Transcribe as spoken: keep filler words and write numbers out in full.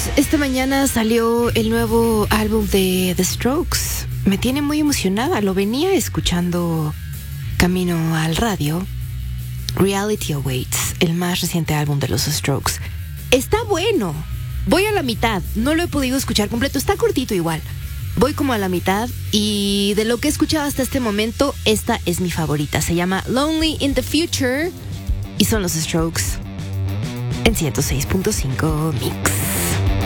esta mañana salió el nuevo álbum de The Strokes. Me tiene muy emocionada, lo venía escuchando camino al radio. Reality Awaits, el más reciente álbum de los Strokes. Está bueno. Voy a la mitad, no lo he podido escuchar completo, está cortito igual. Voy como a la mitad y de lo que he escuchado hasta este momento, esta es mi favorita. Se llama Lonely in the Future y son los Strokes en ciento seis punto cinco Mix.